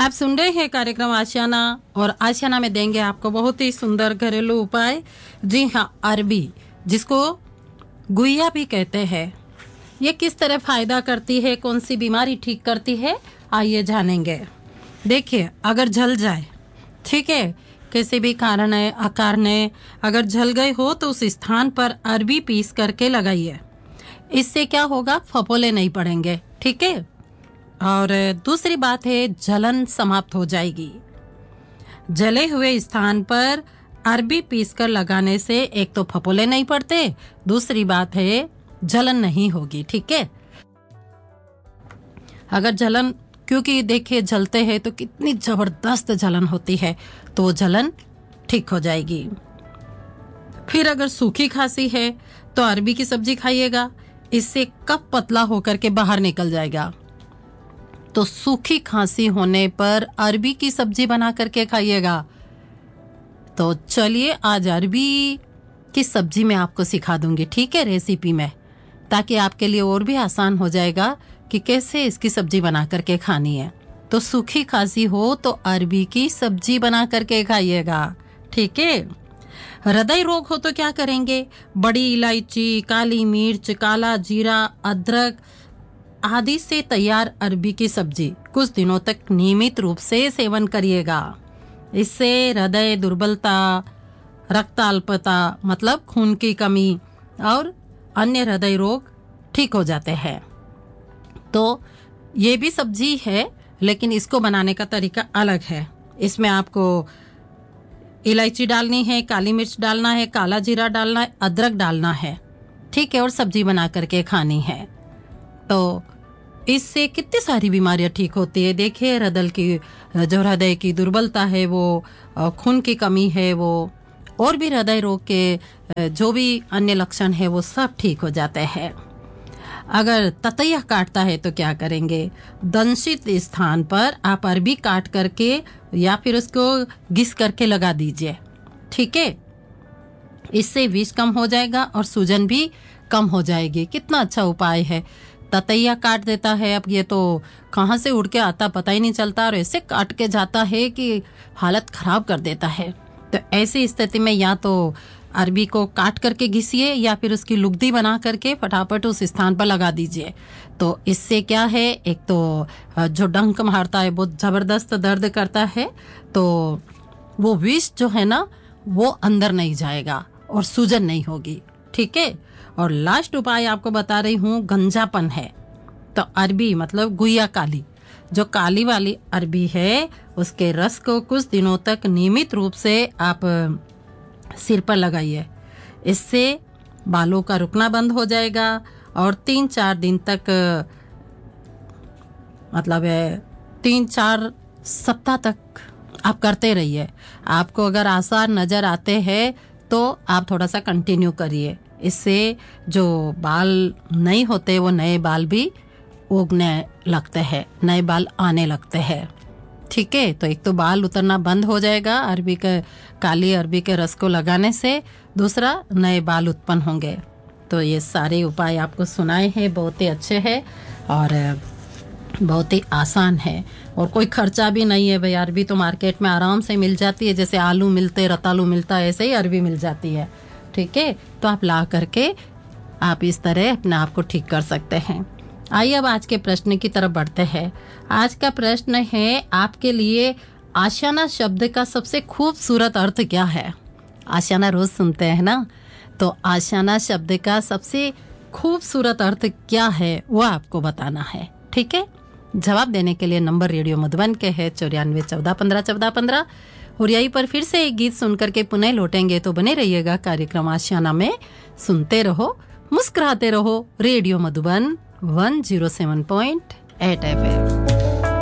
आप सुन रहे हैं कार्यक्रम आशियाना और आशियाना में देंगे आपको बहुत ही सुंदर घरेलू उपाय। जी हाँ, अरबी जिसको गुइया भी कहते हैं, ये किस तरह फायदा करती है, कौन सी बीमारी ठीक करती है, आइए जानेंगे। देखिए, अगर जल जाए, ठीक है, किसी भी कारण है आकार ने अगर जल गए हो तो उस स्थान पर अरबी पीस करके लगाइए। इससे क्या होगा, फफोले नहीं पड़ेंगे। ठीक है। और दूसरी बात है, जलन समाप्त हो जाएगी। जले हुए स्थान पर अरबी पीसकर लगाने से एक तो फफोले नहीं पड़ते, दूसरी बात है जलन नहीं होगी। ठीक है। अगर जलन, क्योंकि देखिए जलते हैं तो कितनी जबरदस्त जलन होती है, तो जलन ठीक हो जाएगी। फिर अगर सूखी खांसी है तो अरबी की सब्जी खाइएगा, इससे कफ पतला होकर के बाहर निकल जाएगा। तो सूखी खांसी होने पर अरबी की सब्जी बना करके खाइएगा। तो चलिए आज अरबी की सब्जी मैं आपको सिखा दूंगी, ठीक है, रेसिपी में, ताकि आपके लिए और भी आसान हो जाएगा कि कैसे इसकी सब्जी बना करके खानी है। तो सूखी खांसी हो तो अरबी की सब्जी बना करके खाइएगा। ठीक है। हृदय रोग हो तो क्या करेंगे, बड़ी इलायची, काली मिर्च, काला जीरा, अदरक आदि से तैयार अरबी की सब्जी कुछ दिनों तक नियमित रूप से सेवन करिएगा। इससे हृदय दुर्बलता, रक्ताल्पता मतलब खून की कमी और अन्य हृदय रोग ठीक हो जाते हैं। तो ये भी सब्जी है, लेकिन इसको बनाने का तरीका अलग है। इसमें आपको इलायची डालनी है, काली मिर्च डालना है, काला जीरा डालना है, अदरक डालना है। ठीक है। और सब्जी बना करके खानी है। तो इससे कितनी सारी बीमारियां ठीक होती है। देखिए, हृदय की दुर्बलता है वो, खून की कमी है वो, और भी हृदय रोग के जो भी अन्य लक्षण है वो सब ठीक हो जाते हैं। अगर ततैया काटता है तो क्या करेंगे, दंशित स्थान पर आप अरबी काट करके या फिर उसको घिस करके लगा दीजिए। ठीक है। इससे विष कम हो जाएगा और सूजन भी कम हो जाएगी। कितना अच्छा उपाय है। ततैया काट देता है, अब ये तो कहाँ से उड़ के आता पता ही नहीं चलता, और ऐसे काट के जाता है कि हालत खराब कर देता है। तो ऐसी स्थिति में या तो अरबी को काट करके घिसिए या फिर उसकी लुगदी बना करके फटाफट उस स्थान पर लगा दीजिए। तो इससे क्या है, एक तो जो डंक मारता है बहुत जबरदस्त दर्द करता है, तो वो विष जो है ना वो अंदर नहीं जाएगा और सूजन नहीं होगी। ठीक है। और लास्ट उपाय आपको बता रही हूँ, गंजापन है तो अरबी मतलब गुइया काली, जो काली वाली अरबी है उसके रस को कुछ दिनों तक नियमित रूप से आप सिर पर लगाइए। इससे बालों का रुकना बंद हो जाएगा और 3-4 दिन तक, मतलब 3-4 सप्ताह तक आप करते रहिए। आपको अगर आसार नजर आते हैं तो आप थोड़ा सा कंटिन्यू करिए। इससे जो बाल नहीं होते वो नए बाल भी उगने लगते हैं, नए बाल आने लगते हैं। ठीक है। तो एक तो बाल उतरना बंद हो जाएगा काली अरबी के रस को लगाने से, दूसरा नए बाल उत्पन्न होंगे। तो ये सारे उपाय आपको सुनाए हैं, बहुत ही अच्छे हैं और बहुत ही आसान है और कोई खर्चा भी नहीं है भाई। अरबी तो मार्केट में आराम से मिल जाती है, जैसे आलू मिलते, रतालू मिलता है, ऐसे ही अरबी मिल जाती है। ठीक है। तो आप ला करके आप इस तरह अपने आप को ठीक कर सकते हैं। आइए अब आज के प्रश्न की तरफ बढ़ते हैं। आज का प्रश्न है आपके लिए, आशियाना शब्द का सबसे खूबसूरत अर्थ क्या है। आशियाना रोज सुनते हैं ना, तो आशियाना शब्द का सबसे खूबसूरत अर्थ क्या है वो आपको बताना है। ठीक है। जवाब देने के लिए नंबर रेडियो मधुबन के है 9414151415। और यहीं पर फिर से एक गीत सुनकर के पुनः लौटेंगे, तो बने रहिएगा कार्यक्रम आशियाना में। सुनते रहो, मुस्कुराते रहो। Radio Madhuban 107.8 FM।